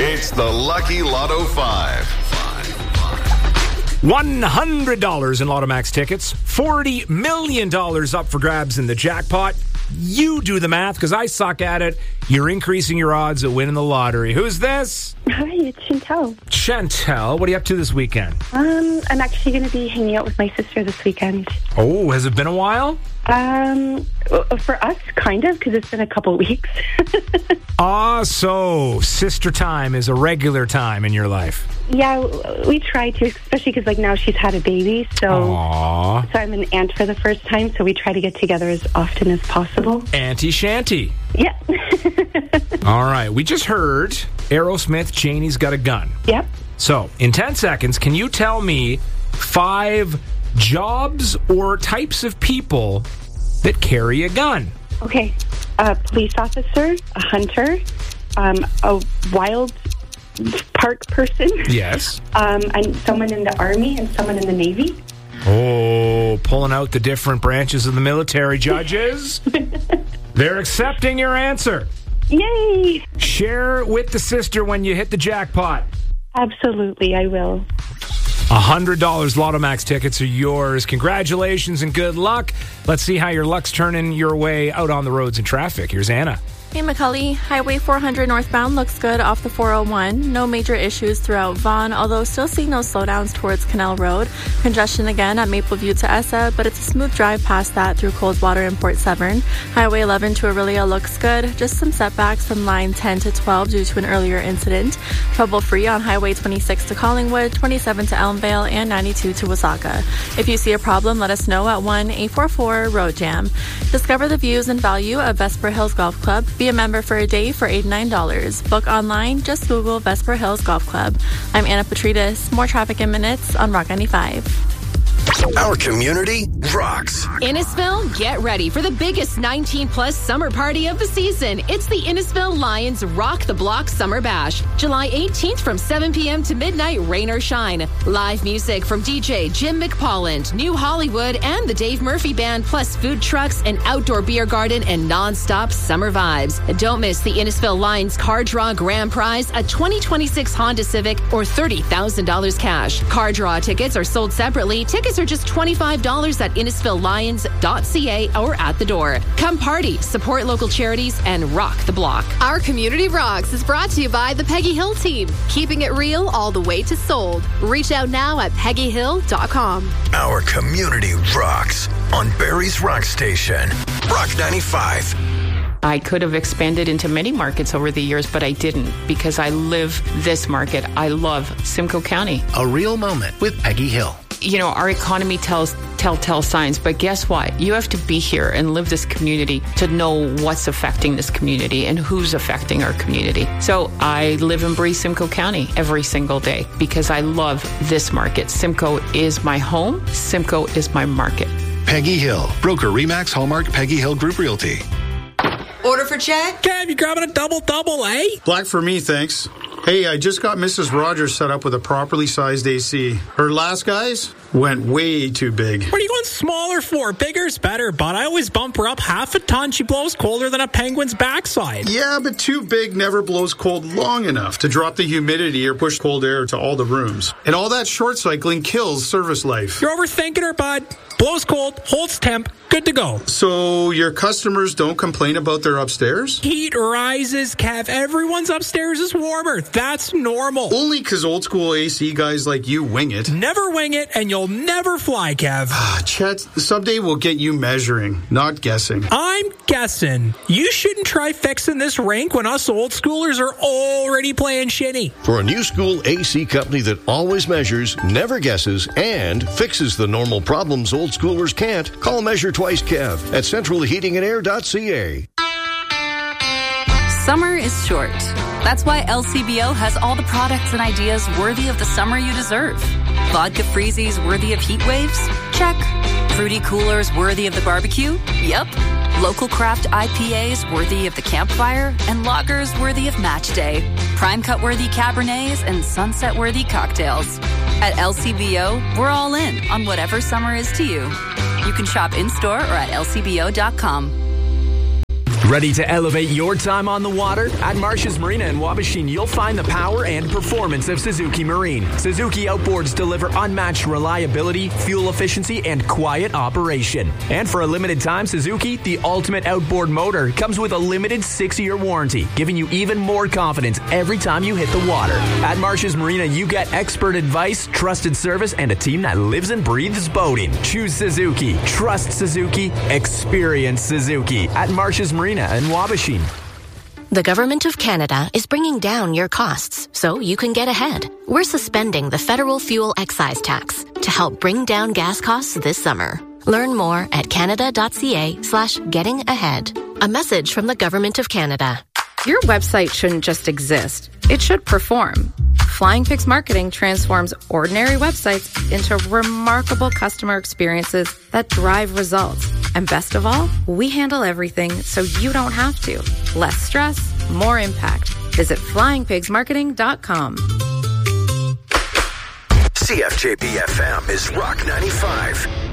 It's the Lucky Lotto 5. $100 in Lotto Max tickets. $40 million up for grabs in the jackpot. You do the math because I suck at it. You're increasing your odds of winning the lottery. Who's this? Hi, it's Chantel. Chantel, what are you up to this weekend? I'm actually going to be hanging out with my sister this weekend. Oh, has it been a while? For us, kind of, because it's been a couple weeks. So sister time is a regular time in your life. Yeah, we try to, especially because now she's had a baby. So I'm an aunt for the first time, so we try to get together as often as possible. Auntie Shanty. Yeah. All right, we just heard Aerosmith, Janie's Got a Gun. Yep. So, in 10 seconds, can you tell me 5 jobs or types of people that carry a gun? Okay. A police officer, a hunter, a wild park person. Yes. And someone in the Army and someone in the Navy. Oh, pulling out the different branches of the military, judges. They're accepting your answer. Yay! Share with the sister when you hit the jackpot. Absolutely, I will. $100 Lotto Max tickets are yours. Congratulations and good luck. Let's see how your luck's turning your way out on the roads and traffic. Here's Anna. Hey, McCully. Highway 400 northbound looks good off the 401. No major issues throughout Vaughan, although still seeing no slowdowns towards Canal Road. Congestion again at Mapleview to Essa, but it's a smooth drive past that through Coldwater and Port Severn. Highway 11 to Orillia looks good. Just some setbacks from line 10 to 12 due to an earlier incident. Trouble-free on Highway 26 to Collingwood, 27 to Elmvale, and 92 to Wasaga. If you see a problem, let us know at 1-844-ROAD-JAM. Discover the views and value of Vesper Hills Golf Club. Be a member for a day for $89. Book online. Just Google Vesper Hills Golf Club. I'm Anna Petrides. More traffic in minutes on Rock 95. Our community rocks. Innisfil, get ready for the biggest 19-plus summer party of the season. It's the Innisfil Lions Rock the Block Summer Bash. July 18th from 7 p.m. to midnight, rain or shine. Live music from DJ Jim McPolland, New Hollywood, and the Dave Murphy Band, plus food trucks, an outdoor beer garden, and non-stop summer vibes. And don't miss the Innisfil Lions Car Draw Grand Prize, a 2026 Honda Civic, or $30,000 cash. Car Draw tickets are sold separately. Tickets are just $25 at InnisfilLions.ca or at the door. Come party, support local charities, and rock the block. Our Community Rocks is brought to you by the Peggy Hill team, keeping it real all the way to sold. Reach out now at PeggyHill.com. Our community rocks on Barrie's Rock Station. Rock 95. I could have expanded into many markets over the years, but I didn't because I live this market. I love Simcoe County. A real moment with Peggy Hill. You know, our economy tells telltale signs, but guess what? You have to be here and live this community to know what's affecting this community and who's affecting our community. So I live and breathe Simcoe County every single day because I love this market. Simcoe is my home. Simcoe is my market. Peggy Hill, broker Remax Hallmark Peggy Hill Group Realty. Order for Chad? Kev, you grabbing a double, eh? Black for me, thanks. Hey, I just got Mrs. Rogers set up with a properly sized AC. Her last guys went way too big. What are you going smaller for? Bigger's better, but I always bump her up half a ton. She blows colder than a penguin's backside. Yeah, but too big never blows cold long enough to drop the humidity or push cold air to all the rooms. And all that short cycling kills service life. You're overthinking her, bud. Blows cold, holds temp, good to go. So your customers don't complain about their upstairs? Heat rises, Kev. Everyone's upstairs is warmer. That's normal. Only because old school AC guys like you wing it. Never wing it, and you'll never fly, Kev. Chet, someday we'll get you measuring, not guessing. I'm guessing. You shouldn't try fixing this rink when us old schoolers are already playing shitty. For a new school AC company that always measures, never guesses, and fixes the normal problems old schoolers can't, call Measure Twice Kev at centralheatingandair.ca. Summer is short. That's why LCBO has all the products and ideas worthy of the summer you deserve. Vodka freezies worthy of heat waves? Check. Fruity coolers worthy of the barbecue? Yep. Local craft IPAs worthy of the campfire? And lagers worthy of match day. Prime cut worthy Cabernets and sunset worthy cocktails. At LCBO, we're all in on whatever summer is to you. You can shop in-store or at lcbo.com. Ready to elevate your time on the water? At Marsh's Marina in Wabashin, you'll find the power and performance of Suzuki Marine. Suzuki outboards deliver unmatched reliability, fuel efficiency, and quiet operation. And for a limited time, Suzuki, the ultimate outboard motor, comes with a limited 6-year warranty, giving you even more confidence every time you hit the water. At Marsh's Marina, you get expert advice, trusted service, and a team that lives and breathes boating. Choose Suzuki. Trust Suzuki. Experience Suzuki. At Marsh's Marina in Wabashin. The Government of Canada is bringing down your costs so you can get ahead. We're suspending the federal fuel excise tax to help bring down gas costs this summer. Learn more at canada.ca/getting-ahead. A message from the Government of Canada. Your website shouldn't just exist. It should perform. Flying Pigs Marketing transforms ordinary websites into remarkable customer experiences that drive results. And best of all, we handle everything so you don't have to. Less stress, more impact. Visit flyingpigsmarketing.com. CFJP FM is Rock 95.